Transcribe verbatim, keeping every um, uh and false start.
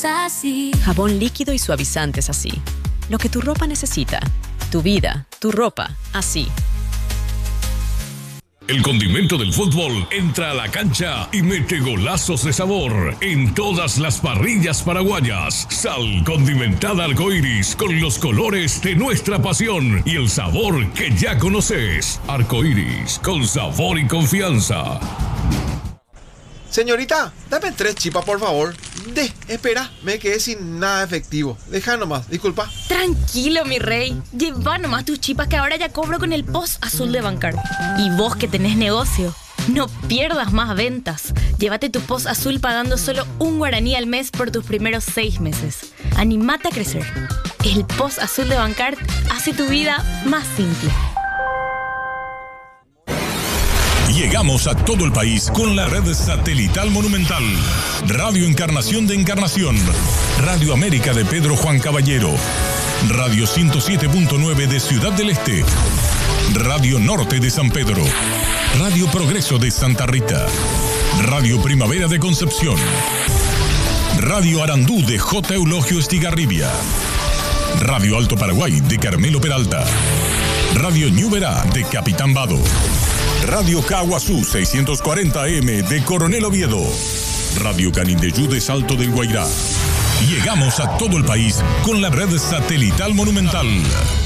es así. Jabón líquido y suavizantes así. Lo que tu ropa necesita. Tu vida, tu ropa, así. El condimento del fútbol entra a la cancha y mete golazos de sabor en todas las parrillas paraguayas. Sal condimentada Arcoiris con los colores de nuestra pasión y el sabor que ya conoces. Arcoiris, con sabor y confianza. Señorita, dame tres chipas, por favor. De, espera, me quedé sin nada efectivo. Deja nomás, disculpa. Tranquilo, mi rey. Lleva nomás tus chipas que ahora ya cobro con el post azul de Bancar. Y vos que tenés negocio, no pierdas más ventas. Llévate tu post azul pagando solo un guaraní al mes por tus primeros seis meses. Animate a crecer. El post azul de Bancar hace tu vida más simple. Llegamos a todo el país con la red satelital Monumental. Radio Encarnación de Encarnación. Radio América de Pedro Juan Caballero. Radio ciento siete punto nueve de Ciudad del Este. Radio Norte de San Pedro. Radio Progreso de Santa Rita. Radio Primavera de Concepción. Radio Arandú de J. Eulogio Estigarribia. Radio Alto Paraguay de Carmelo Peralta. Radio Ñuberá de Capitán Vado. Radio Caguazú seiscientos cuarenta A M de Coronel Oviedo. Radio Canindeyú de Salto del Guairá. Llegamos a todo el país con la red satelital Monumental.